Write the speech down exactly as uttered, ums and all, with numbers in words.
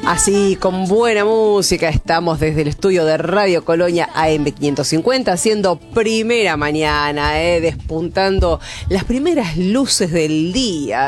Así, con buena música, estamos desde el estudio de Radio Colonia A M quinientos cincuenta, haciendo primera mañana, eh, despuntando las primeras luces del día.